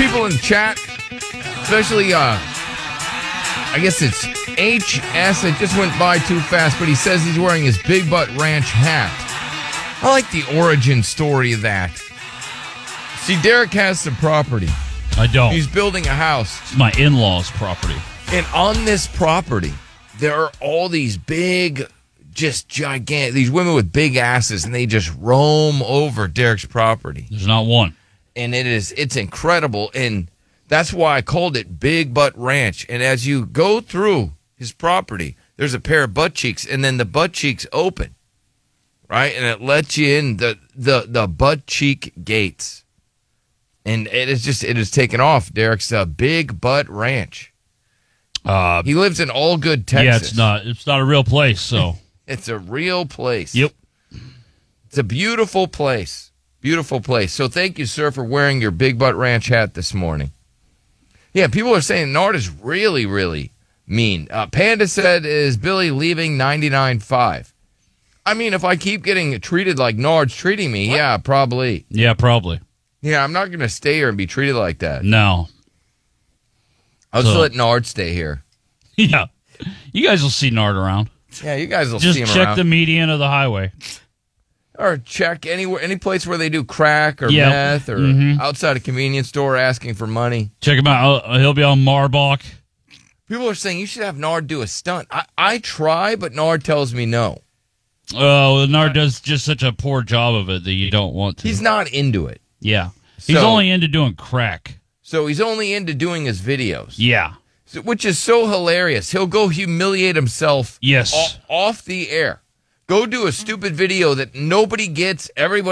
people in the chat, especially, I guess it's HS. It just went by too fast, but he says he's wearing his Big Butt Ranch hat. I like the origin story of that. See, Derek has some property. I don't. He's building a house. It's my in-laws' property. And on this property, there are all these big, just gigantic, these women with big asses, and they just roam over Derek's property. There's not one. And it's incredible. And that's why I called it Big Butt Ranch. And as you go through his property, there's a pair of butt cheeks, and then the butt cheeks open, right? And it lets you in the butt cheek gates. And it is taken off. Derek's Big Butt Ranch. He lives in Allgood, Texas. Yeah, it's not a real place, so. It's a real place. Yep. It's a beautiful place. Beautiful place. So thank you, sir, for wearing your Big Butt Ranch hat this morning. Yeah, people are saying Nard is really, really mean. Panda said, is Billy leaving 99.5? I mean, if I keep getting treated like Nard's treating me, yeah, probably. Yeah, probably. Yeah, I'm not going to stay here and be treated like that. No. I'll just let Nard stay here. Yeah. You guys will see Nard around. Yeah, you guys will see him around. Just check the median of the highway. Or check any place where they do crack or meth or outside a convenience store asking for money. Check him out. He'll be on Marbach. People are saying you should have Nard do a stunt. I try, but Nard tells me no. Oh, Nard does just such a poor job of it that you don't want to. He's not into it. Yeah. He's only into doing crack. So he's only into doing his videos. Yeah. Which is so hilarious. He'll go humiliate himself yes. off the air. Go do a stupid video that nobody gets, everybody